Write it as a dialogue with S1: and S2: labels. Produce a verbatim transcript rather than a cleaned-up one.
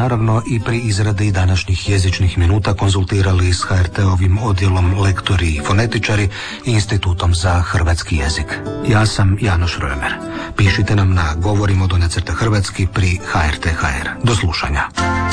S1: naravno i pri izradi današnjih jezičnih minuta konzultirali s ha er te-ovim odjelom lektori i fonetičari i Institutom za hrvatski jezik. Ja sam Janoš Römer. Pišite nam na govorimo do nacrta hrvatski pri ha er te tačka ha er. Do slušanja.